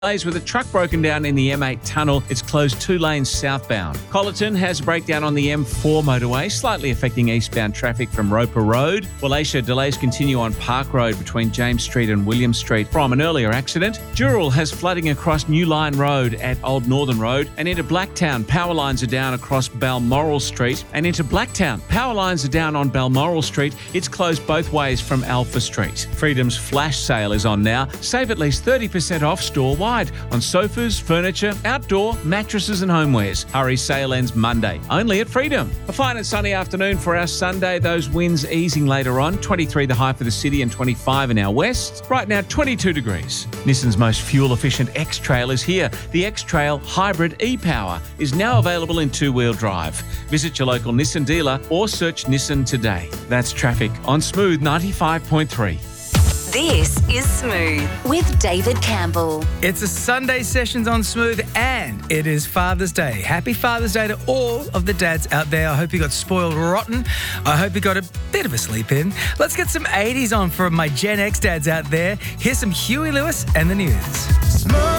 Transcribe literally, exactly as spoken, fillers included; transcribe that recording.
Delays with a truck broken down in the M eight tunnel. It's closed two lanes southbound. Collerton has a breakdown on the M four motorway, slightly affecting eastbound traffic from Roper Road. Wallacia delays continue on Park Road between James Street and William Street from an earlier accident. Dural has flooding across New Line Road at Old Northern Road, and into Blacktown, power lines are down across Balmoral Street. And into Blacktown, power lines are down on Balmoral Street. It's closed both ways from Alpha Street. Freedom's flash sale is on now. Save at least thirty percent off store-wide on sofas, furniture, outdoor, mattresses and homewares. Hurry, sale ends Monday, only at Freedom. A fine and sunny afternoon for our Sunday. Those winds easing later on. twenty-three the high for the city and twenty-five in our west. Right now, twenty-two degrees. Nissan's most fuel-efficient X-Trail is here. The X-Trail Hybrid e-Power is now available in two-wheel drive. Visit your local Nissan dealer or search Nissan today. That's traffic on Smooth ninety-five point three. This is Smooth with David Campbell. It's a Sunday Sessions on Smooth and it is Father's Day. Happy Father's Day to all of the dads out there. I hope you got spoiled rotten. I hope you got a bit of a sleep in. Let's get some eighties on for my Gen X dads out there. Here's some Huey Lewis and the News. Smooth.